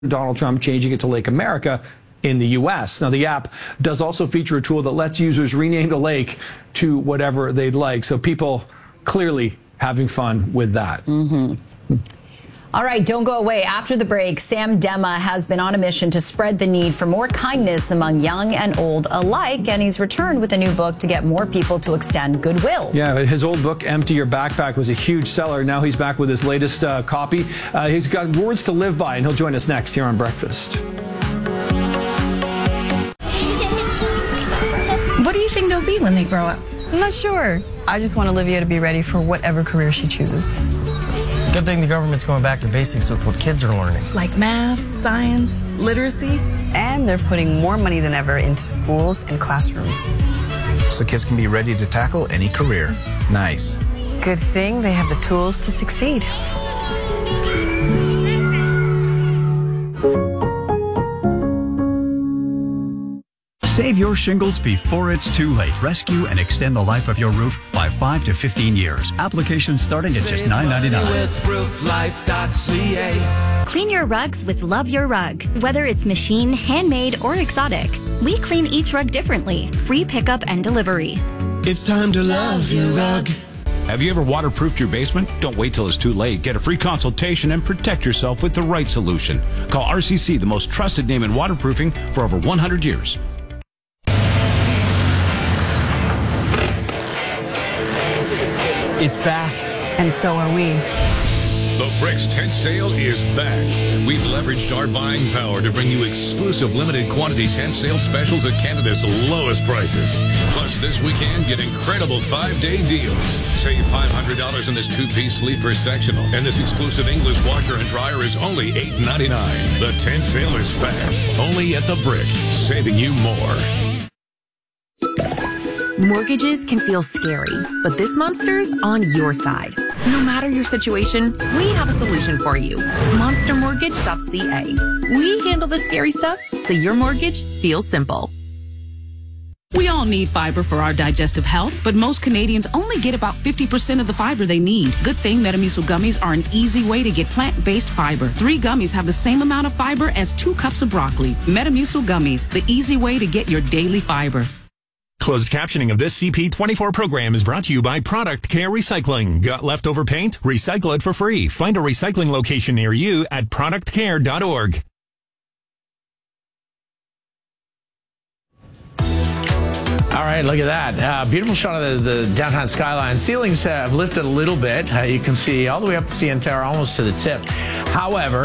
Donald Trump changing it to Lake America in the U.S. Now, the app does also feature a tool that lets users rename the lake to whatever they'd like. So people clearly having fun with that. All right, don't go away. After the break, Sam Dema has been on a mission to spread the need for more kindness among young and old alike, and he's returned with a new book to get more people to extend goodwill. Yeah, his old book, Empty Your Backpack, was a huge seller. Now he's back with his latest copy. He's got words to live by, and he'll join us next here on Breakfast. What do you think they'll be when they grow up? I'm not sure. I just want Olivia to be ready for whatever career she chooses. Good thing the government's going back to basics with what kids are learning. Like math, science, literacy. And they're putting more money than ever into schools and classrooms. So kids can be ready to tackle any career. Nice. Good thing they have the tools to succeed. Save your shingles before it's too late. Rescue and extend the life of your roof by 5 to 15 years. Applications starting at just $9.99. With rooflife.ca. Clean your rugs with Love Your Rug. Whether it's machine, handmade, or exotic, we clean each rug differently. Free pickup and delivery. It's time to love your rug. Have you ever waterproofed your basement? Don't wait till it's too late. Get a free consultation and protect yourself with the right solution. Call RCC, the most trusted name in waterproofing for over 100 years. It's back. And so are we. The Bricks tent sale is back. We've leveraged our buying power to bring you exclusive limited quantity tent sale specials at Canada's lowest prices. Plus, this weekend, get incredible 5-day deals. Save $500 in this 2-piece sleeper sectional. And this exclusive English washer and dryer is only $8.99. The tent sale is back. Only at The Brick, saving you more. Mortgages can feel scary, but this monster's on your side. No matter your situation, we have a solution for you. Monstermortgage.ca. We handle the scary stuff so your mortgage feels simple. We all need fiber for our digestive health, but most Canadians only get about 50% of the fiber they need. Good thing Metamucil gummies are an easy way to get plant-based fiber. 3 gummies have the same amount of fiber as 2 cups of broccoli. Metamucil gummies, the easy way to get your daily fiber. Closed captioning of this CP24 program is brought to you by Product Care Recycling. Got leftover paint? Recycle it for free. Find a recycling location near you at productcare.org. All right, look at that. Beautiful shot of the downtown skyline. Ceilings have lifted a little bit. You can see all the way up the CN Tower, almost to the tip. However,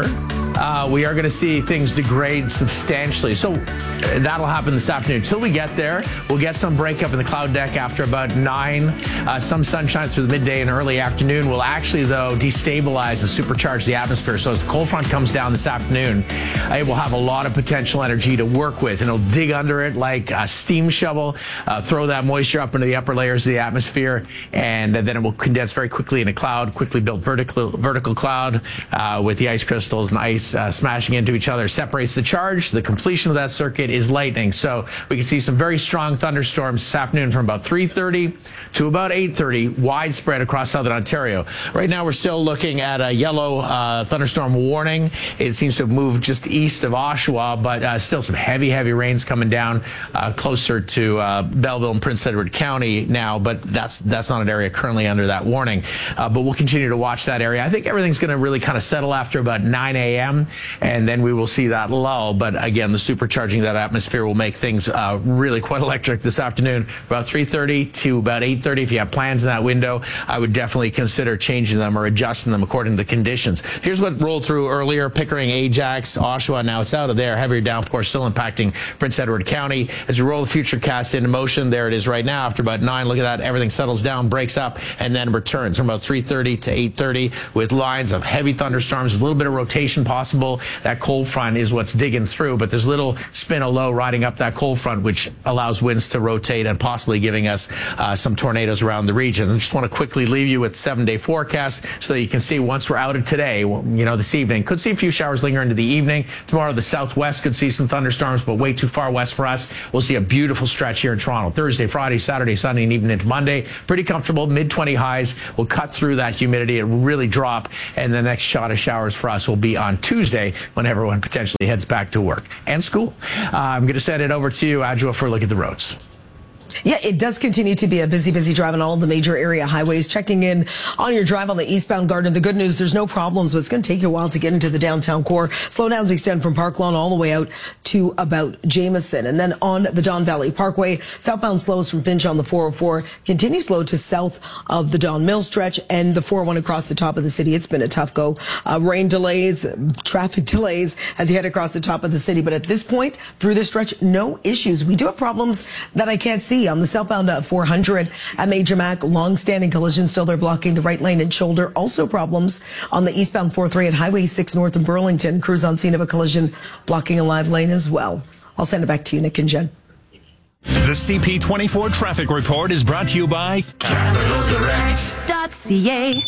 we are going to see things degrade substantially. So that'll happen this afternoon. Until we get there, we'll get some breakup in the cloud deck after about 9. Some sunshine through the midday and early afternoon will actually, though, destabilize and supercharge the atmosphere. So as the cold front comes down this afternoon, it will have a lot of potential energy to work with, and it'll dig under it like a steam shovel, throw that moisture up into the upper layers of the atmosphere, and then it will condense very quickly in a cloud, quickly built vertical cloud with the ice crystals and ice smashing into each other, separates the charge. The completion of that circuit is lightning. So we can see some very strong thunderstorms this afternoon from about 3:30 to about 8:30, widespread across southern Ontario. Right now we're still looking at a yellow thunderstorm warning. It seems to have moved just east of Oshawa, but still some heavy rains coming down closer to Belleville and Prince Edward County now, but that's not an area currently under that warning. But we'll continue to watch that area. I think everything's going to really kind of settle after about 9 a.m., and then we will see that lull. But again, the supercharging of that atmosphere will make things really quite electric this afternoon. About 3:30 to about 8:30. If you have plans in that window, I would definitely consider changing them or adjusting them according to the conditions. Here's what rolled through earlier: Pickering, Ajax, Oshawa. Now it's out of there. Heavier downpour still impacting Prince Edward County. As we roll the future cast into motion, there it is right now. After about 9, look at that. Everything settles down, breaks up, and then returns from about 3:30 to 8:30 with lines of heavy thunderstorms, a little bit of rotation possible. That cold front is what's digging through, but there's a little spin of low riding up that cold front, which allows winds to rotate and possibly giving us some tornadoes around the region. I just want to quickly leave you with 7-day forecast so that you can see once we're out of today, this evening, could see a few showers linger into the evening. Tomorrow, the southwest could see some thunderstorms, but way too far west for us. We'll see a beautiful stretch here in Toronto. Thursday, Friday, Saturday, Sunday, and even into Monday. Pretty comfortable, mid-20 highs. We'll cut through that humidity. It will really drop, and the next shot of showers for us will be on Tuesday when everyone potentially heads back to work and school. I'm going to send it over to you, Adjoa, for a look at the roads. Yeah, it does continue to be a busy drive on all of the major area highways. Checking in on your drive on the eastbound Gardner. The good news, there's no problems, but it's going to take you a while to get into the downtown core. Slowdowns extend from Park Lawn all the way out to about Jameson. And then on the Don Valley Parkway, southbound slows from Finch on the 404, continue slow to south of the Don Mill stretch, and the 401 across the top of the city. It's been a tough go. Rain delays, traffic delays as you head across the top of the city. But at this point, through this stretch, no issues. We do have problems that I can't see. On the southbound 400 at Major Mac, long-standing collision still there blocking the right lane and shoulder. Also problems on the eastbound 403 at Highway 6 north of Burlington. Crews on scene of a collision blocking a live lane as well. I'll send it back to you, Nick and Jen. The CP24 traffic report is brought to you by CapitalDirect.ca.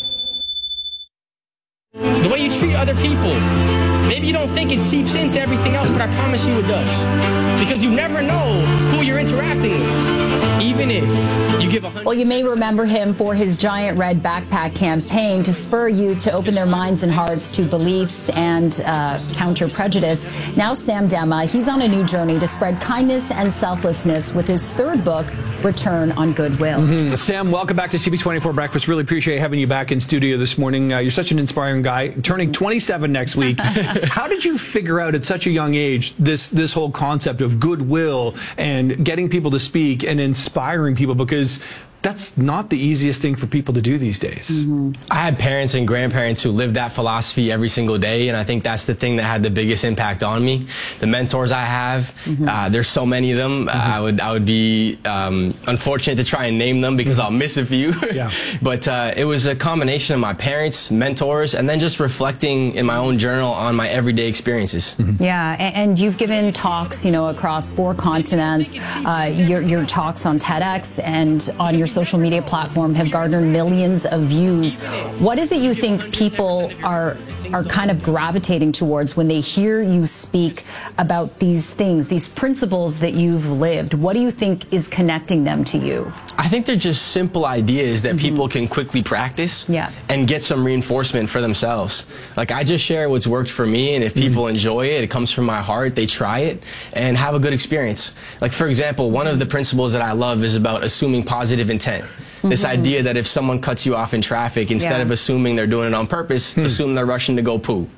The way you treat other people. Maybe you don't think it seeps into everything else, but I promise you it does. Because you never know who you're interacting with, even if you give 100. Well, you may remember him for his giant red backpack campaign to spur youth to open their minds and hearts to beliefs and counter prejudice. Now Sam Dema, he's on a new journey to spread kindness and selflessness with his third book, Return on Goodwill. Sam, welcome back to CP24 Breakfast. Really appreciate having you back in studio this morning. You're such an inspiring guy, turning 27 next week. How did you figure out at such a young age this whole concept of goodwill and getting people to speak and inspiring people? Because that's not the easiest thing for people to do these days. I had parents and grandparents who lived that philosophy every single day, and I think that's the thing that had the biggest impact on me. The mentors I have, there's so many of them. I would be unfortunate to try and name them because I'll miss a few. But it was a combination of my parents, mentors, and then just reflecting in my own journal on my everyday experiences. Yeah, and you've given talks, across 4 continents. Your talks on TEDx and on your social media platform have garnered millions of views. What is it you think people are kind of gravitating towards when they hear you speak about these things, these principles that you've lived? What do you think is connecting them to you? I think they're just simple ideas that people can quickly practice and get some reinforcement for themselves. Like, I just share what's worked for me, and if people enjoy it, it comes from my heart, they try it and have a good experience. Like, for example, one of the principles that I love is about assuming positive intent. This idea that if someone cuts you off in traffic, instead of assuming they're doing it on purpose, assume they're rushing to go poo.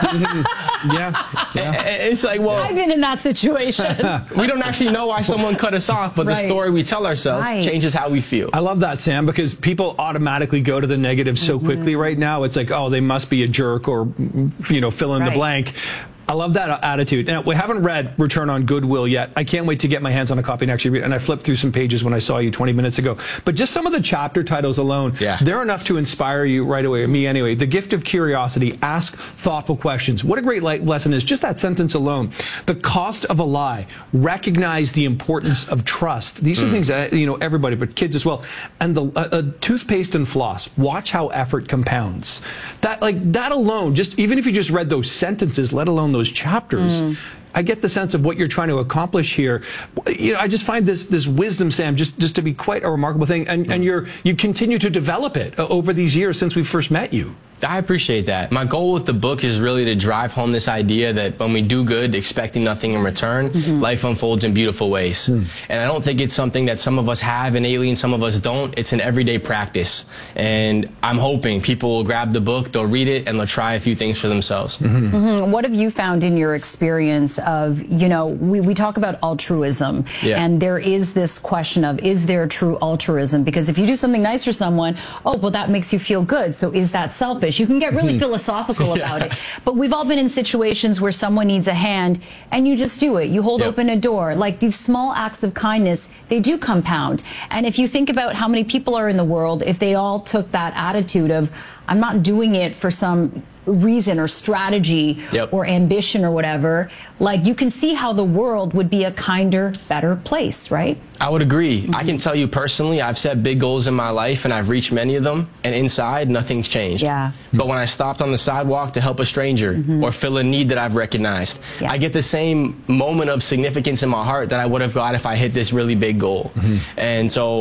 It's like, well, I've been in that situation. We don't actually know why someone cut us off, but the story we tell ourselves changes how we feel. I love that, Sam, because people automatically go to the negative so quickly right now. It's like, oh, they must be a jerk, or fill in the blank. I love that attitude. Now, we haven't read Return on Goodwill yet. I can't wait to get my hands on a copy and actually read it. And I flipped through some pages when I saw you 20 minutes ago. But just some of the chapter titles alone, they're enough to inspire you right away, me anyway. The gift of curiosity, ask thoughtful questions. What a great lesson is just that sentence alone. The cost of a lie, recognize the importance of trust. These are things that, everybody, but kids as well. And the toothpaste and floss, watch how effort compounds. That alone, just even if you just read those sentences, let alone those chapters, I get the sense of what you're trying to accomplish here. I just find this wisdom, Sam, just to be quite a remarkable thing, and you continue to develop it over these years since we first met you. I appreciate that. My goal with the book is really to drive home this idea that when we do good, expecting nothing in return, life unfolds in beautiful ways. And I don't think it's something that some of us have innately and some of us don't. It's an everyday practice. And I'm hoping people will grab the book, they'll read it, and they'll try a few things for themselves. What have you found in your experience of, we talk about altruism, and there is this question of, is there true altruism? Because if you do something nice for someone, that makes you feel good. So is that selfish? You can get really philosophical about it. But we've all been in situations where someone needs a hand and you just do it. You hold open a door. Like, these small acts of kindness, they do compound. And if you think about how many people are in the world, if they all took that attitude of, I'm not doing it for some reason or strategy or ambition or whatever, you can see how the world would be a kinder, better place, right? I would agree. I can tell you personally, I've set big goals in my life and I've reached many of them, and inside, nothing's changed. But when I stopped on the sidewalk to help a stranger or fill a need that I've recognized, I get the same moment of significance in my heart that I would have got if I hit this really big goal. And so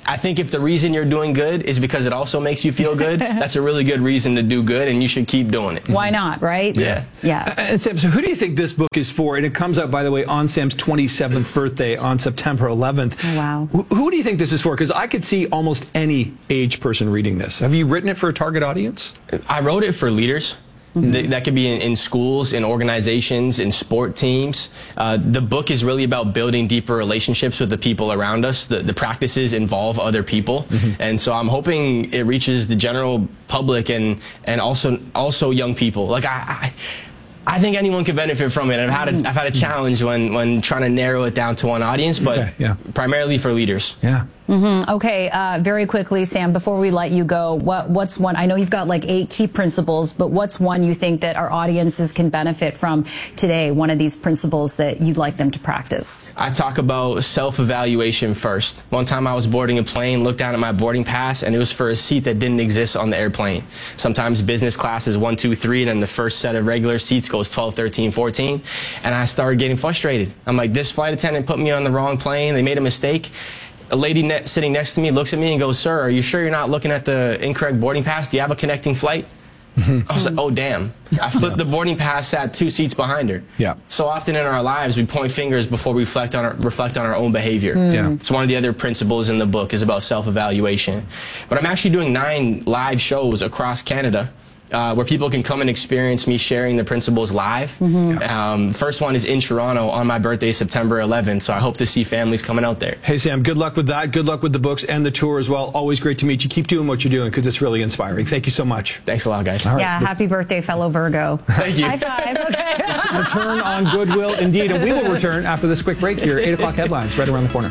I think if the reason you're doing good is because it also makes you feel good, that's a really good reason to do good, and you should keep doing it. Why not, right? Yeah. Yeah. And Sam, so who do you think this book is for? And it comes out, by the way, on Sam's 27th birthday on September 11th. Oh, wow. Who do you think this is for? Because I could see almost any age person reading this. Have you written it for a target audience? I wrote it for leaders. That could be in schools, in organizations, in sport teams. The book is really about building deeper relationships with the people around us. The practices involve other people. And so I'm hoping it reaches the general public and also young people. Like I think anyone could benefit from it. I've had a challenge when trying to narrow it down to one audience, but primarily for leaders. Yeah. Okay, very quickly, Sam, before we let you go, what's one, I know you've got like 8 key principles, but what's one you think that our audiences can benefit from today, one of these principles that you'd like them to practice? I talk about self-evaluation first. One time I was boarding a plane, looked down at my boarding pass, and it was for a seat that didn't exist on the airplane. Sometimes business class is 1, 2, 3, and then the first set of regular seats goes 12, 13, 14, and I started getting frustrated. I'm like, this flight attendant put me on the wrong plane, they made a mistake. A lady sitting next to me looks at me and goes, "Sir, are you sure you're not looking at the incorrect boarding pass? Do you have a connecting flight?" I was like, oh, damn. I flipped the boarding pass, sat 2 seats behind her. Yeah. So often in our lives, we point fingers before we reflect on our own behavior. Yeah. It's one of the other principles in the book is about self-evaluation. But I'm actually doing 9 live shows across Canada where people can come and experience me sharing the principles live. First one is in Toronto on my birthday, September 11th, so I hope to see families coming out there. Hey, Sam, good luck with that. Good luck with the books and the tour as well. Always great to meet you. Keep doing what you're doing because it's really inspiring. Thank you so much. Thanks a lot, guys. All right. Yeah, happy birthday, fellow Virgo. Thank you. High five. Okay. Let's return on Goodwill, indeed, and we will return after this quick break. Your 8 o'clock headlines right around the corner.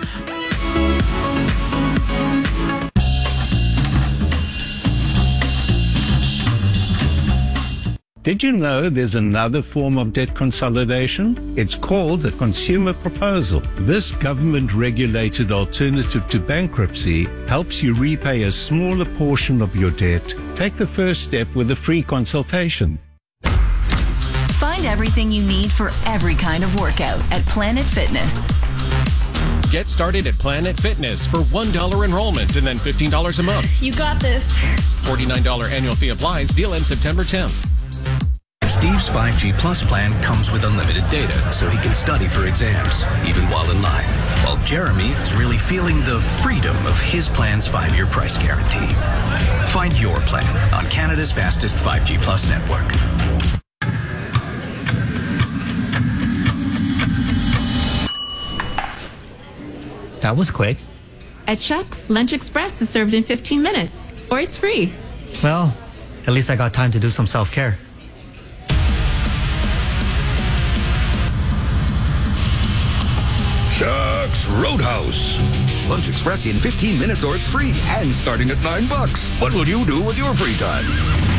Did you know there's another form of debt consolidation? It's called the consumer proposal. This government-regulated alternative to bankruptcy helps you repay a smaller portion of your debt. Take the first step with a free consultation. Find everything you need for every kind of workout at Planet Fitness. Get started at Planet Fitness for $1 enrollment and then $15 a month. You got this. $49 annual fee applies. Deal ends September 10th. Steve's 5G Plus plan comes with unlimited data, so he can study for exams, even while in line. While Jeremy is really feeling the freedom of his plan's 5-year price guarantee. Find your plan on Canada's fastest 5G Plus network. That was quick. At Chuck's, Lunch Express is served in 15 minutes, or it's free. Well, at least I got time to do some self-care. Chuck's Roadhouse. Lunch Express in 15 minutes or it's free and starting at $9. What will you do with your free time?